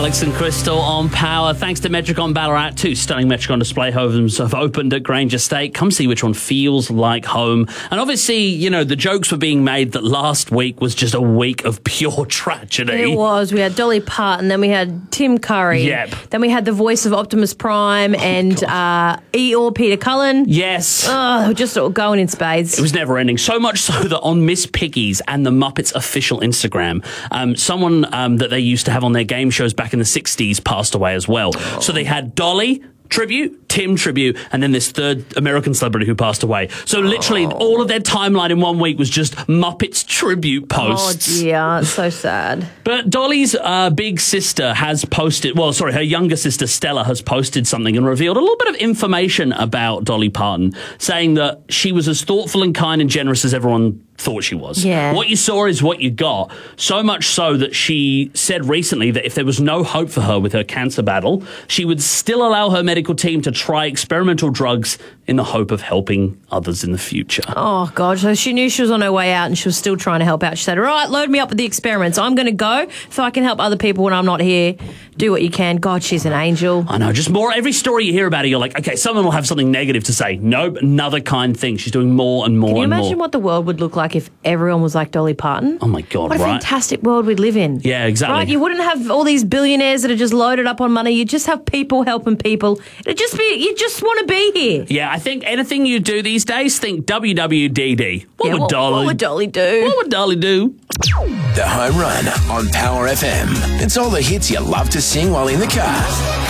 Alex and Crystal on Power. Thanks to Metricon Ballarat, 2 stunning Metricon display homes have opened at Grange Estate. Come see which one feels like home. And obviously, you know, the jokes were being made that last week was just a week of pure tragedy. It was. We had Dolly Parton, then we had Tim Curry. Yep. Then we had the voice of Optimus Prime and Eeyore Peter Cullen. Yes. Oh, just all going in spades. It was never ending. So much so that on Miss Piggy's and the Muppets official Instagram, someone that they used to have on their game shows back in the 60s passed away as well. So they had Dolly tribute, Tim tribute, and then this third American celebrity who passed away. So literally all of their timeline in 1 week was just Muppets tribute posts. Oh dear, it's so sad. But Dolly's big sister has posted, her younger sister Stella has posted something and revealed a little bit of information about Dolly Parton, saying that she was as thoughtful and kind and generous as everyone thought she was. Yeah. What you saw is what you got. So much so that she said recently that if there was no hope for her with her cancer battle, she would still allow her medical team to try experimental drugs in the hope of helping others in the future. Oh, God. So she knew she was on her way out and she was still trying to help out. She said, all right, load me up with the experiments. I'm going to go so I can help other people when I'm not here. Do what you can. God, she's an angel. I know. Just more, every story you hear about her, you're like, okay, someone will have something negative to say. Nope, another kind thing. She's doing more and more and more. Can you imagine what the world would look like if everyone was like Dolly Parton? Oh, my God, what a fantastic world we'd live in. Yeah, exactly. Right? You wouldn't have all these billionaires that are just loaded up on money. You'd just have people helping people. It'd just be, you just want to be here. Yeah, I think anything you do these days, think WWDD. What would Dolly do? What would Dolly do? The Home Run on Power FM. It's all the hits you love to sing while in the car.